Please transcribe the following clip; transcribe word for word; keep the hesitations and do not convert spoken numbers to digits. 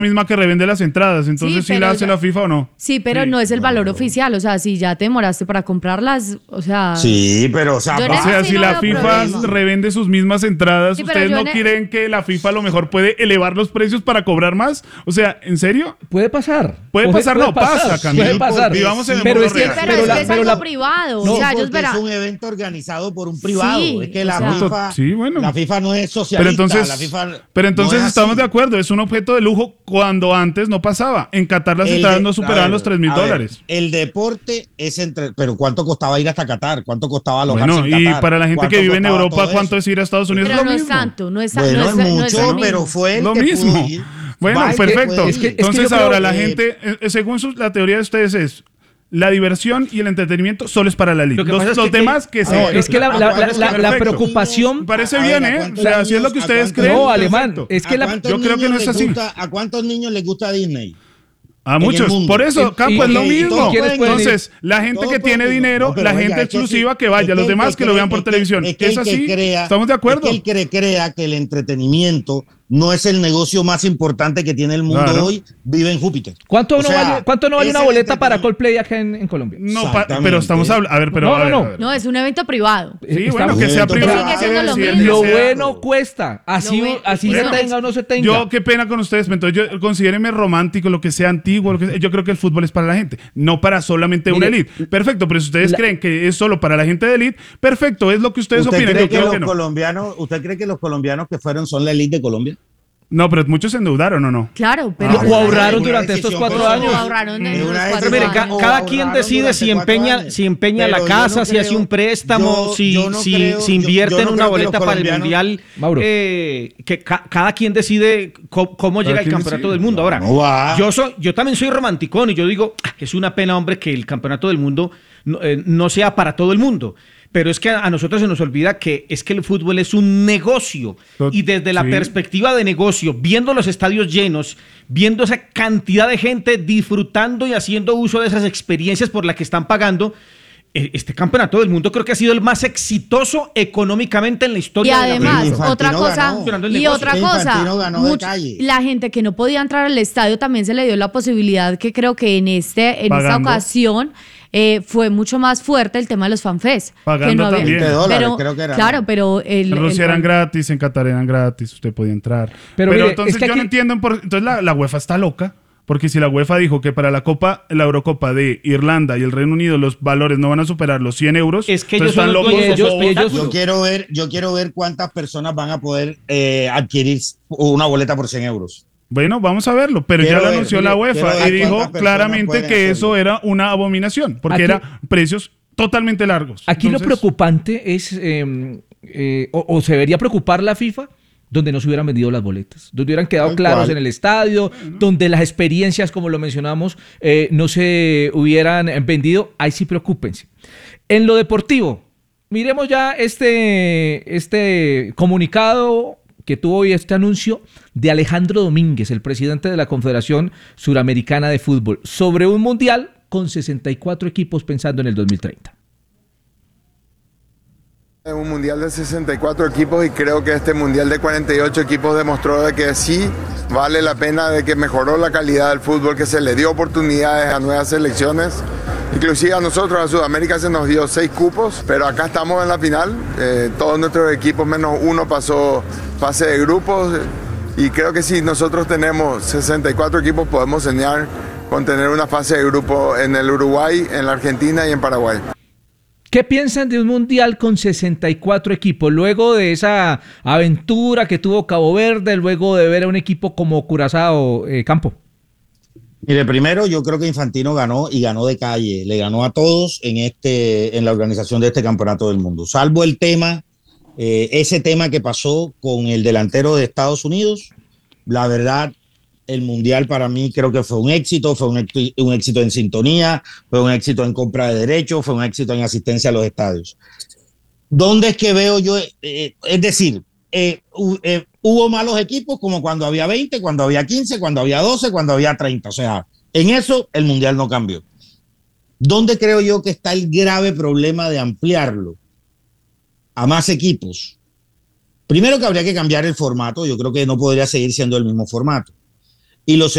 misma que revende las entradas, entonces sí, ¿sí la hace ya, la FIFA o no? Sí, pero sí. no es el valor no. oficial, o sea, si ya te demoraste para comprarlas, o sea... Sí, pero o sea, o sea si no la FIFA problema. revende sus mismas entradas, sí, ¿ustedes no ne... creen que la FIFA a lo mejor puede elevar los precios para cobrar más? O sea, ¿en serio? Puede pasar. Puede, puede pasar, puede no, pasar, pasa, Camilo. Puede pasar. Vivamos en el pero mundo es que, real. Pero, pero, la, es, que pero es algo la... privado, no, o sea, ellos verán. Es un evento organizado por un privado, sí, es que la, o sea, FIFA, sí, bueno. la FIFA no es socialista, pero entonces, la FIFA pero entonces no estamos de acuerdo, es un objeto de lujo cuando antes no pasaba. En Qatar las entradas de, no superaban ver, los tres mil dólares. El deporte es entre... Pero ¿cuánto costaba ir hasta Qatar? ¿Cuánto costaba alojarse bueno, en Qatar? Y para la gente que vive en Europa, ¿cuánto es ir a Estados Unidos? Pero es lo no mismo. es tanto, no es, bueno, no es, es mucho, no es pero fue el lo que mismo. pudo ir. Bueno, Va, perfecto. Es que, es que entonces ahora que, la eh, gente, eh, según su, la teoría de ustedes es... La diversión y el entretenimiento solo es para la elite. Los, es los que, demás que no, se... es que la, la, la, la, la preocupación... Me parece bien, ¿eh? O sea, si es lo que ustedes creen. No, Alemán. Es que la, yo creo que no es así. Gusta, ¿A cuántos niños les gusta Disney? A muchos, por eso, Campo, es lo mismo. Entonces, la gente que tiene dinero, la gente exclusiva que vaya, los demás que lo vean por televisión. Es así, estamos de acuerdo. Es que el que crea que el entretenimiento no es el negocio más importante que tiene el mundo claro. hoy, vive en Júpiter. ¿Cuánto no sea, vale, ¿cuánto no vale una boleta para Coldplay acá en, en Colombia? No, pa, pero estamos hablando, a ver, pero no, a ver, no, a ver. no, es un evento privado. Sí, bueno, que sea privado. Sigue siendo lo mismo. Lo bueno cuesta, así, bueno, así bueno, se tenga o no se tenga. Yo, qué pena con ustedes, entonces yo considéreme romántico, lo que sea antiguo, lo que sea. Yo creo que el fútbol es para la gente, no para solamente Mire, una elite. Perfecto, pero si ustedes la, creen que es solo para la gente de elite, perfecto, es lo que ustedes ¿Usted opinan. Cree yo que creo los que no. colombianos, ¿Usted cree que los colombianos que fueron son la elite de Colombia? No, pero muchos se endeudaron, ¿o no? Claro, pero... O ahorraron durante estos cuatro años. O ahorraron en los cuatro Pero mire, ca cada quien decide si empeña, si empeña la casa, no si creo, hace un préstamo, yo, si, yo no si, creo, si invierte yo, yo no en una boleta para el Mundial. Mauro. Eh, que ca cada quien decide cómo, cómo llega el campeonato decide? del mundo. Ahora, no yo, soy, yo también soy romanticón y yo digo, es una pena, hombre, que el campeonato del mundo no, eh, no sea para todo el mundo. Pero es que a nosotros se nos olvida que es que el fútbol es un negocio y desde la sí. perspectiva de negocio, viendo los estadios llenos, viendo esa cantidad de gente disfrutando y haciendo uso de esas experiencias por las que están pagando, este campeonato del mundo creo que ha sido el más exitoso económicamente en la historia. Y además, de la otra cosa, y otra cosa, mucho, la gente que no podía entrar al estadio también se le dio la posibilidad que creo que en, este, en esta ocasión... Eh, fue mucho más fuerte el tema de los fanfest. Pagando que no había, también. dólares, pero, creo que era. Claro, pero... El, en Rusia el, eran gratis, en Qatar eran gratis, usted podía entrar. Pero, pero mire, entonces es que yo aquí... no entiendo, por, entonces la, la UEFA está loca, porque si la UEFA dijo que para la Copa, la Eurocopa de Irlanda y el Reino Unido los valores no van a superar los cien euros, es que ellos están locos. Ellos, ellos, yo, quiero ver, yo quiero ver cuántas personas van a poder eh, adquirir una boleta por cien euros. Bueno, vamos a verlo, pero quiero ya lo anunció ver, la UEFA y dijo claramente que eso era una abominación, porque eran precios totalmente largos. Aquí Entonces, lo preocupante es, eh, eh, o, o se debería preocupar la FIFA, donde no se hubieran vendido las boletas, donde hubieran quedado claros en el estadio, bueno. donde las experiencias, como lo mencionamos, eh, no se hubieran vendido. Ahí sí preocúpense. En lo deportivo, miremos ya este, este comunicado que tuvo hoy, este anuncio de Alejandro Domínguez, el presidente de la Confederación Suramericana de Fútbol, sobre un mundial con sesenta y cuatro equipos pensando en el dos mil treinta. Un mundial de sesenta y cuatro equipos y creo que este mundial de cuarenta y ocho equipos demostró de que sí vale la pena, de que mejoró la calidad del fútbol, que se le dio oportunidades a nuevas selecciones. Inclusive a nosotros, a Sudamérica, se nos dio seis cupos, pero acá estamos en la final. Eh, todos nuestros equipos, menos uno, pasó fase de grupos. Y creo que si nosotros tenemos sesenta y cuatro equipos, podemos soñar con tener una fase de grupo en el Uruguay, en la Argentina y en Paraguay. ¿Qué piensan de un mundial con sesenta y cuatro equipos? Luego de esa aventura que tuvo Cabo Verde, luego de ver a un equipo como Curazao, eh, Campo. Mire, primero yo creo que Infantino ganó y ganó de calle, le ganó a todos en este, en la organización de este campeonato del mundo, salvo el tema, eh, ese tema que pasó con el delantero de Estados Unidos. La verdad, el mundial para mí creo que fue un éxito, fue un, un éxito en sintonía, fue un éxito en compra de derechos, fue un éxito en asistencia a los estadios. ¿Dónde es que veo yo? Eh, es decir, eh, eh, hubo malos equipos como cuando había veinte, cuando había quince, cuando había doce, cuando había treinta. O sea, en eso el mundial no cambió. ¿Dónde creo yo que está el grave problema de ampliarlo a más equipos? Primero, que habría que cambiar el formato. Yo creo que no podría seguir siendo el mismo formato. y los